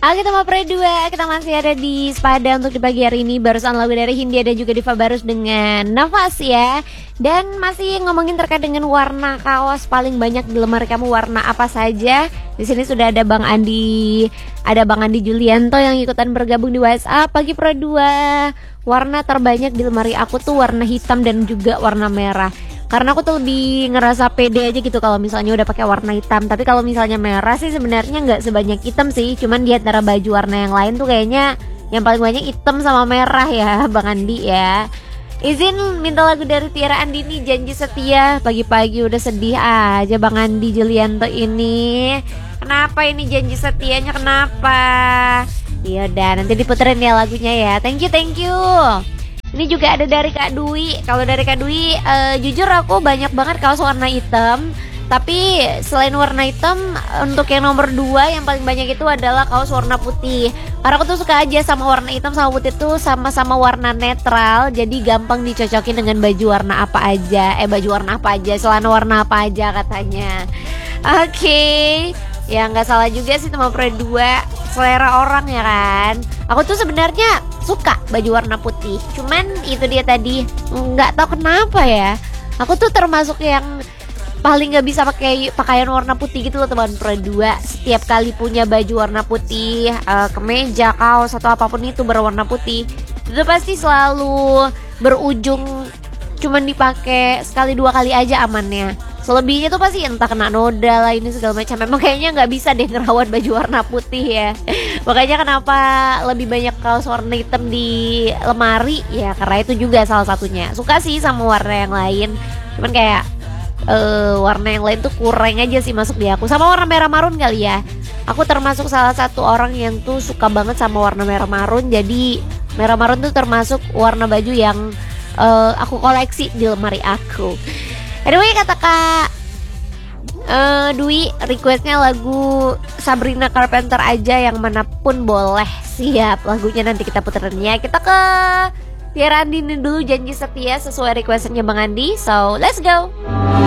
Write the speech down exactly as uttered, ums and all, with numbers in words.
Oke teman Pre dua, kita masih ada di Sepada untuk di pagi hari ini. Barusan lagu dari Hindia dan juga Diva Barus dengan Nafas ya. Dan masih ngomongin terkait dengan warna kaos paling banyak di lemari kamu, warna apa saja. Di sini sudah ada Bang Andi, ada Bang Andi Julianto yang ikutan bergabung di WhatsApp. Pagi Pre dua, warna terbanyak di lemari aku tuh warna hitam dan juga warna merah. Karena aku tuh lebih ngerasa pede aja gitu kalau misalnya udah pakai warna hitam. Tapi kalau misalnya merah sih sebenarnya nggak sebanyak hitam sih. Cuman di antara baju warna yang lain tuh kayaknya yang paling banyak hitam sama merah ya Bang Andi ya. Izin minta lagu dari Tiara Andini, Janji Setia. Pagi-pagi udah sedih aja Bang Andi Julianto ini. Kenapa ini janji setianya, kenapa? Yaudah nanti diputerin ya lagunya ya. Thank you, thank you. Ini juga ada dari Kak Dwi. Kalau dari Kak Dwi, uh, jujur aku banyak banget kaos warna hitam. Tapi selain warna hitam, untuk yang nomor dua yang paling banyak itu adalah kaos warna putih. Karena aku tuh suka aja sama warna hitam sama putih tuh sama-sama warna netral. Jadi gampang dicocokin dengan baju warna apa aja. Eh baju warna apa aja, celana warna apa aja katanya. Oke, okay. Ya nggak salah juga sih teman Pre dua, selera orang ya kan. Aku tuh sebenarnya suka baju warna putih, cuman itu dia tadi nggak tahu kenapa ya. Aku tuh termasuk yang paling nggak bisa pakai pakaian warna putih gitu loh teman Pre dua. Setiap kali punya baju warna putih, uh, kemeja, kaos atau apapun itu berwarna putih, itu pasti selalu berujung cuman dipakai sekali dua kali aja amannya. Selebihnya tuh pasti entah kena noda lah ini segala macam. Memang kayaknya nggak bisa deh ngerawat baju warna putih ya. Makanya kenapa lebih banyak kaos warna hitam di lemari ya, karena itu juga salah satunya. Suka sih sama warna yang lain, cuman kayak uh, warna yang lain tuh kurang aja sih masuk di aku. Sama warna merah marun kali ya. Aku termasuk salah satu orang yang tuh suka banget sama warna merah marun. Jadi merah marun tuh termasuk warna baju yang uh, aku koleksi di lemari aku. Anyway, kata Kak uh, Dwi, requestnya lagu Sabrina Carpenter aja, yang manapun boleh. Siap, lagunya nanti kita puterin ya. Kita ke Tiara Andini dulu, Janji Setia, sesuai requestnya Bang Andi. So, let's go.